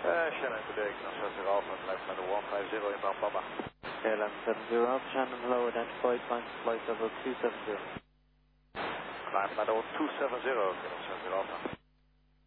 Shannon today, Kilo 70 Alpha, flight level 150 inbound Papa. KLM 70 Alpha, Shannon, hello, identified, climb to flight level 270. Climb level 270, Kilo 70 Alpha.